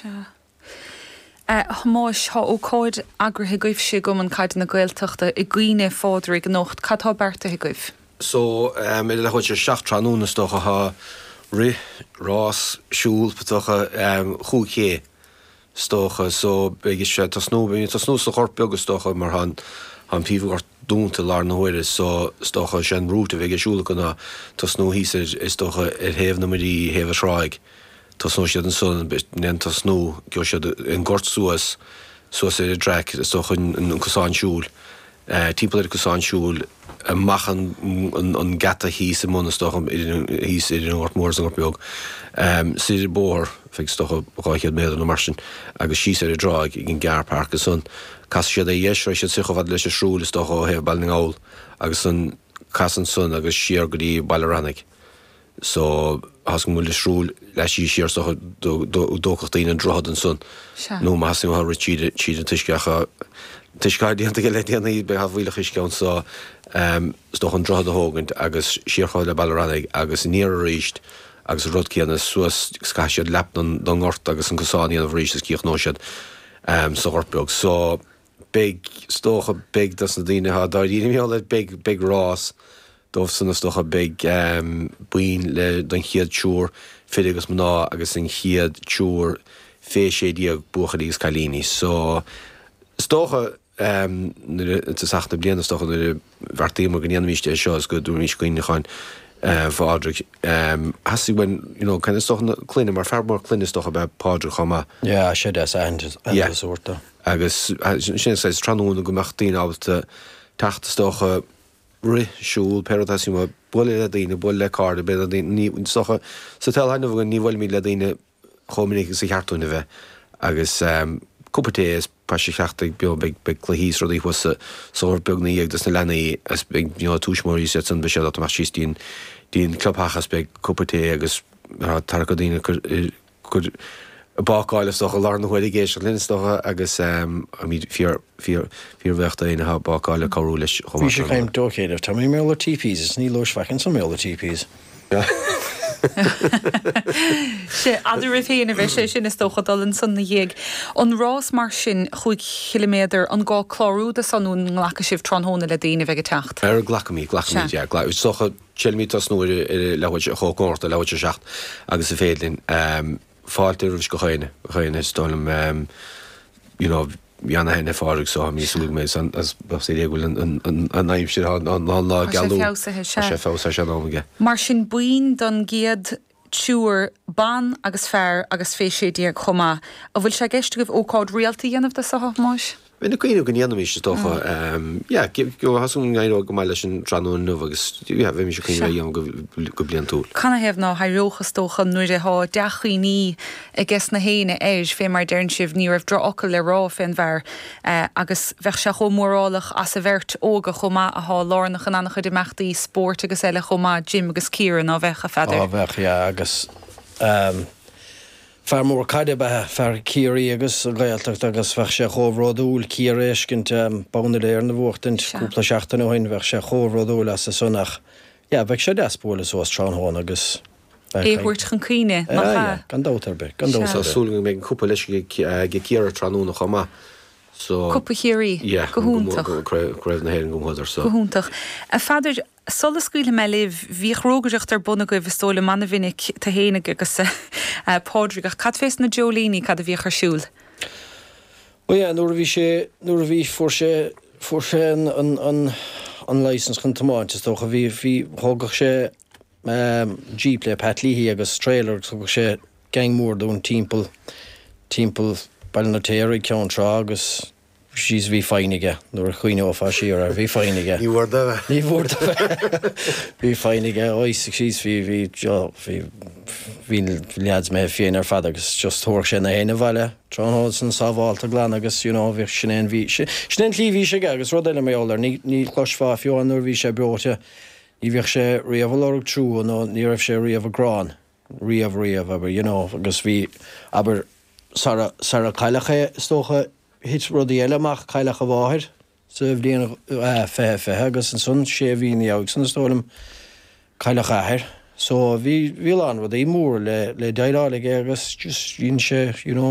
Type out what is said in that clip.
Máis há ó cóid agrathe goibh sé go an caiid na Gaeltachta I gcuine fáidir ag nocht catá berta goibh. So le chuid sé 7 tránúna stocha ha ri rás siúl patocha chuché stocha so begus sé tasnú sa chorp agus stocha mar han píomh dúnta lá na huiire so stocha sin rúta bheith siúla gona tasnú hí is stocha héamh na marí héamh sráig. Tasnú siad an son nen tasnú go siad in gort suas é drek stocha an cosán siúl. Timppla cosán siúl machchan an gata hí sa mna stocha hí an ort mór an beag. Sidir bór feic stocha báichead méad an marsin agus sí sé dráig ag an gearpark son. Cas siad é dhéis siad sichad leis srúil is stocha ó héh bailning áil agus an casan son agus siar goí bailrannig. So has go múla srúil leis siar stocha dóchachtaí an drohad an son. Nó has ha tíad an tuisceacha tuiscaidíanta go leíanaí be ha bhhuiile isceann so stoch an drohad a hógant agus siarchaid le bailrannig agus ní a ríist agus rud céanna suas scaiisiad lep don ngort agus an cosáí an bhríist is cíoch nóisiad sa orbeag. So big stocha big das na dtíine ha dar díine le big rás dómh sanna stocha big buin le don chiad túr fé agus mná agus an chiad túr fé sé díag bucha díos cailíní. So stocha saachta bliana stocha bhartaí mar gníana míiste seo go dú mís goine chain fádra. Hasí when kind of stocha clíine mar ferbor clíine stocha be pádra chama. Ja, sé des sorta. Agus sin sé tránúna go meachtaín ábalta teachta stocha ri siúl peratí má buile le daine bul le cáda be ní stocha sa tal hainmh go níhfuil mí le daine chomininic sa cheartúna bheith agus cúpatéis pa sé cheachta be chluhíos rodí huasa sóir beagnaí ag dus na lenaí as be túismóí sé san be sé mar síos dín clubhachas be cúpaté agus tar go daine chud bááile stocha lá na chuide géis lin stocha agus mí fíorhheachta aine ha bááile choú leis Bhí sé chaim dóchéadh tá mé méla TPs is ní loisfecinn sa méla TPs. sé adidir féin a bheith sé sin is tócha dalan san na dhéag. An rás mar sin 5 kilometr an gá chlárú a sanún nglacha sibh tránhóna le daine bheith techt. Glachamí socha chelmí tasnúir lehaid a chócóirta lehaid a seacht agus a félinn fáilte rúis go chuine stólam bíanana henne fáric so mí slúg mé as sé réhfuil an naimh sé an lá galú sé fása se áige. Mar sin buin don giad túr ban agus fearr agus féisiadíag chomá a bhfuil sé geiste goh ócáid rialtaí dhéanamh de sa máis? Bhína cuioine go níanamh sé stocha go hasún gaiile go maiile sin tránún nuh agus bhí sé chuine dhéanam go blian túl. Canna hebh ná haróchas tócha nuair a deachaoí I gceas na héine éis fé mar dearn sibh ní raibh drocha le rá féin bhar agus bheith se chomórálach as a bhirt óga chomá a há lánach an annach de meachtaí sport agus eile chomá gym agus círan á bheith a feidir. Á bheith agus Fer mór caiide be fer cíirí agus réalteach agus bheith sé chomhródúil círéiscint bána léir na bhchtint cúpla seachtain óhain bheith sé chomhródúil as sa sunnach. Bheith sé despóla sós tránháin agus éhúirt chun cuine gan dátar be súling mé cúpa leis go cíar tránúna chomá. Cúpa chéirí gohúntaach raibh na héan gomhaidir so. Gohúntaach. A fadidir solas scuile me libh bhí rógaireacht ar buna go bh stóla manna vinnic tá héananig agus pádrigach cad fés na Jolíní cad a bhí charsúil. Nuair a bhí fuair sé an license chun tamáint is tócha bhí thógach sé Jeep le petlíhí agus trailer tugadh sé gangmór dún timppel bailnatéir ceantrá agus She's bhí feinige nuair chuoine ófá siar bhí feinige. Ní bhór Bhí feinige ois síos hí leads mé féin ar fad agus just thuair sé na héine bhaile tránháil san sábháilta glan agus bhí sinnéan bhí sinnéan tlí bhí sé agus rud eile méollar ní chluisfá fiúin nuair bhí sé breote ní bhíoh sé riamh org trú nó ní raibh sé riamh grán riamh aber agus bhí aber sara cailecha stócha hit rudí eileach cailecha bháthir sa bhblionn fethe agus an sun sé bhíní ag san stólam cailecha athir so bhí an rud é mór le deirálaigh agus just bhíonn sé